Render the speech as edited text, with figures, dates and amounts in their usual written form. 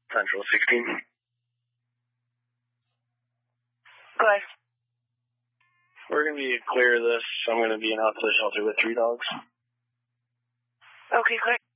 Central 16. Go ahead. We're going to be clear of this. I'm going to be out to the shelter with 3 dogs. Okay, great.